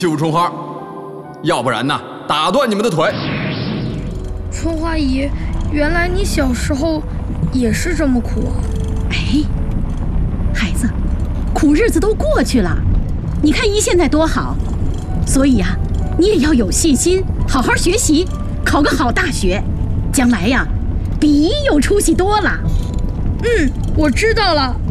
救春花，要不然呢，打断你们的腿。 春花姨，原来你小时候也是这么苦啊！ 哎，孩子，苦日子都过去了，你看姨现在多好，所以呀，你也要有信心，好好学习，考个好大学，将来呀，比姨有出息多了。 我知道了。